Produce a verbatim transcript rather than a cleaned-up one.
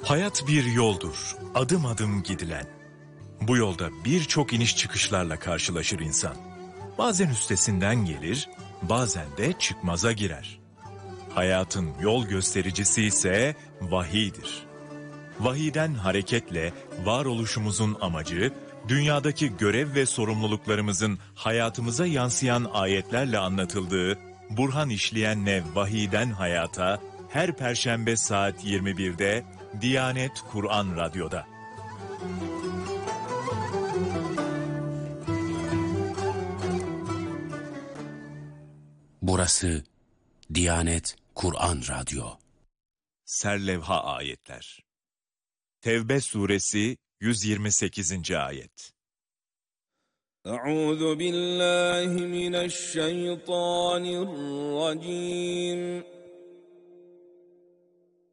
Hayat bir yoldur, adım adım gidilen. Bu yolda birçok iniş çıkışlarla karşılaşır insan. Bazen üstesinden gelir, bazen de çıkmaza girer. Hayatın yol göstericisi ise vahiydir. Vahiyden hareketle varoluşumuzun amacı, dünyadaki görev ve sorumluluklarımızın hayatımıza yansıyan ayetlerle anlatıldığı Burhan işleyenle Vahiyden Hayata her Perşembe saat yirmi birde Diyanet Kur'an Radyo'da. Burası Diyanet Kur'an Radyo. Serlevha ayetler. Tevbe suresi yüz yirmi sekizinci ayet. Euzu billahi mineşşeytanirracim.